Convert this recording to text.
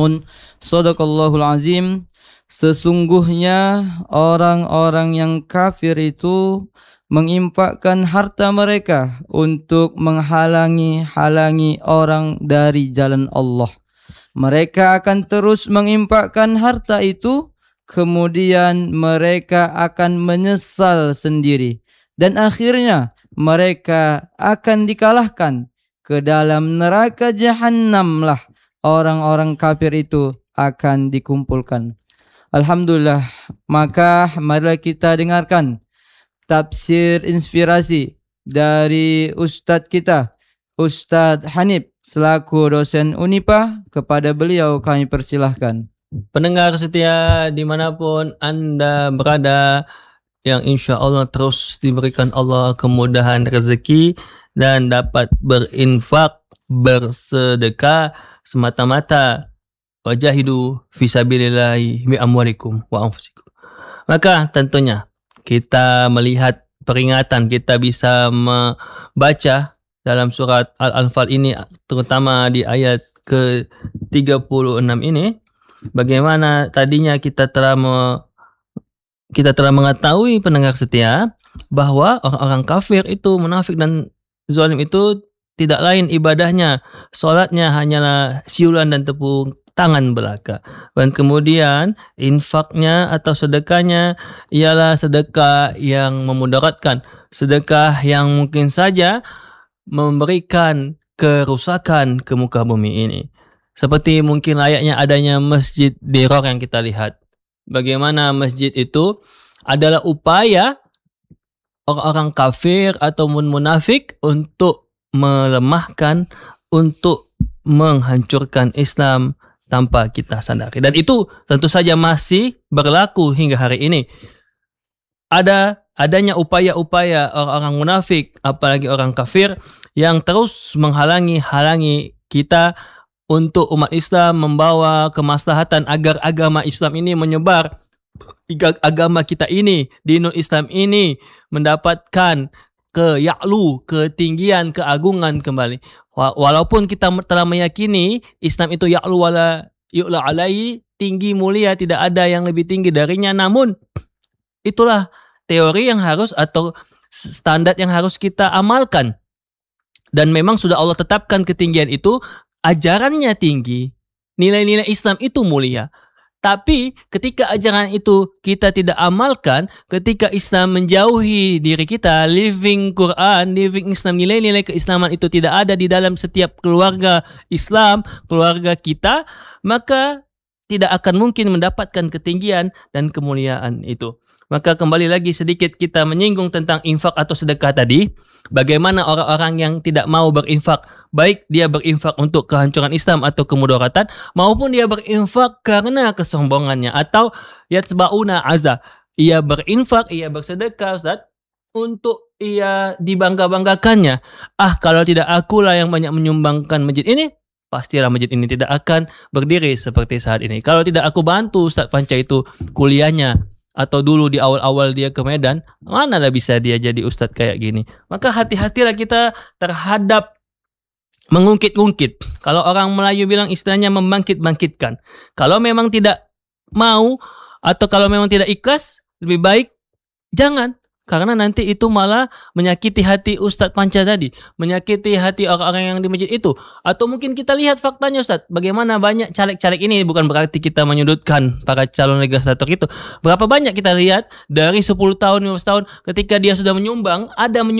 ya'lamun. Shadaqallahul azim. Sesungguhnya orang-orang yang kafir itu menginfakkan harta mereka untuk menghalangi orang dari jalan Allah. Mereka akan terus menginfakkan harta itu, kemudian mereka akan menyesal sendiri. Dan akhirnya mereka akan dikalahkan. Ke dalam neraka Jahannam lah orang-orang kafir itu akan dikumpulkan. Alhamdulillah, maka marilah kita dengarkan tafsir inspirasi dari Ustadz kita, Ustadz Hanif, selaku dosen Unipa. Kepada beliau kami persilahkan. Pendengar setia dimanapun Anda berada, yang insya Allah terus diberikan Allah kemudahan rezeki dan dapat berinfak, bersedekah semata-mata wajahidu fisabilillahi bi amwalikum wa anfusikum. Maka tentunya kita melihat peringatan, kita bisa membaca dalam surat Al-Anfal ini, terutama di ayat ke-36 ini, bagaimana tadinya kita telah mengetahui, pendengar setia, bahwa orang-orang kafir itu, munafik dan zalim itu tidak lain ibadahnya, salatnya hanyalah siulan dan tepuk tangan belaka. Dan kemudian infaknya atau sedekahnya ialah sedekah yang memudaratkan, sedekah yang mungkin saja memberikan kerusakan ke muka bumi ini. Seperti mungkin layaknya adanya Masjid Dirar yang kita lihat. Bagaimana masjid itu adalah upaya orang-orang kafir ataupun munafik untuk melemahkan, untuk menghancurkan Islam tanpa kita sadari. Dan itu tentu saja masih berlaku hingga hari ini. Adanya upaya-upaya orang-orang munafik, apalagi orang kafir, yang terus menghalangi kita untuk umat Islam, membawa kemaslahatan agar agama Islam ini menyebar, agama kita ini, dinul Islam ini mendapatkan ketinggian, keagungan kembali. Walaupun kita telah meyakini Islam itu ya'lu wala yu'la alaihi, tinggi mulia, tidak ada yang lebih tinggi darinya, namun itulah teori yang harus atau standar yang harus kita amalkan. Dan memang sudah Allah tetapkan ketinggian itu, ajarannya tinggi, nilai-nilai Islam itu mulia. Tapi ketika ajaran itu kita tidak amalkan, ketika Islam menjauhi diri kita, living Quran, living Islam, nilai-nilai keislaman itu tidak ada di dalam setiap keluarga Islam, keluarga kita, maka tidak akan mungkin mendapatkan ketinggian dan kemuliaan itu. Maka kembali lagi sedikit kita menyinggung tentang infak atau sedekah tadi. Bagaimana orang-orang yang tidak mau berinfak, baik dia berinfak untuk kehancuran Islam atau kemudaratan, maupun dia berinfak karena kesombongannya, atau yatsba'una azza, ia berinfak, ia bersedekah, Ustaz, untuk ia dibangga-banggakannya. Kalau tidak akulah yang banyak menyumbangkan masjid ini, pastilah masjid ini tidak akan berdiri seperti saat ini. Kalau tidak aku bantu Ustaz Panca itu kuliahnya, atau dulu di awal-awal dia ke Medan, manalah bisa dia jadi ustadz kayak gini. Maka hati-hatilah kita terhadap mengungkit-ungkit. Kalau orang Melayu bilang istilahnya membangkit-bangkitkan. Kalau memang tidak mau atau kalau memang tidak ikhlas, lebih baik jangan. Karena nanti itu malah menyakiti hati Ustadz Panca tadi, menyakiti hati orang-orang yang di masjid itu. Atau mungkin kita lihat faktanya, Ustadz, bagaimana banyak caleg-caleg ini, bukan berarti kita menyudutkan para calon legislator itu. Berapa banyak kita lihat dari 10 tahun, 15 tahun ketika dia sudah menyumbang, ada